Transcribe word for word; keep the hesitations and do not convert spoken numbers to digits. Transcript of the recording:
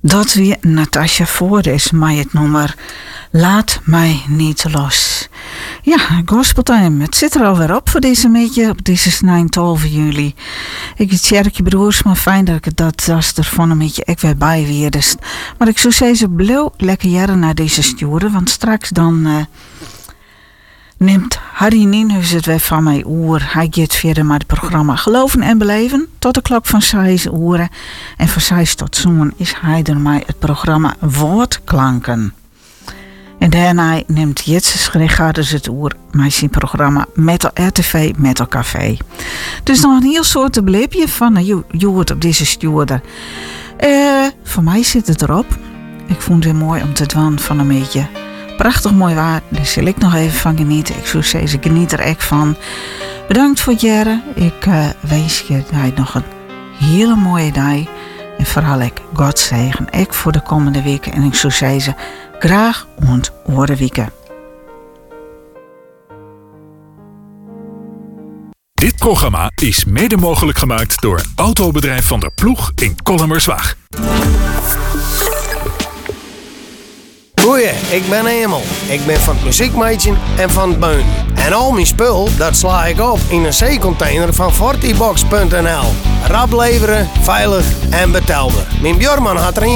Dat weer Natasja Voordes, maar het nummer Laat mij niet los. Ja, gospeltime. Het zit er alweer op voor deze meetje, op deze negentien juli. Ik het Tjerkje broers, maar fijn dat ik dat als er van een beetje ik weer bij weer. Dus. Maar ik zou zeggen, blauw lekker jaren naar deze sturen, want straks dan uh, neemt Harry Nienhuis het weer van mij oer. Hij gaat verder met het programma Geloven en Beleven tot de klok van zes uur. En van zes tot zoen is hij er mij het programma Woordklanken. En daarna neemt Jetse Schregaders het oer met zijn programma Metal R T V, Metal Café. Dus nog een heel soort te beleefje van uh, je hoort op deze stuurder. Uh, voor mij zit het erop. Ik vond het weer mooi om te doen van een beetje prachtig mooi waar. Daar zal ik nog even van genieten. Ik zou zeggen, ik geniet er echt van. Bedankt voor het jaren. Ik uh, wens je nog een hele mooie dag. En vooral ik God zegen. Ik voor de komende weken. En ik zou zeggen, graag ont oren weken. Dit programma is mede mogelijk gemaakt door Autobedrijf Van der Ploeg in Kollemerswaag. Goeie, ik ben Emel. Ik ben van het muziekmeidje en van het beun. En al mijn spul, dat sla ik op in een C-container van fortybox punt n l. Rap leveren, veilig en betaalbaar. Mijn Björman had er een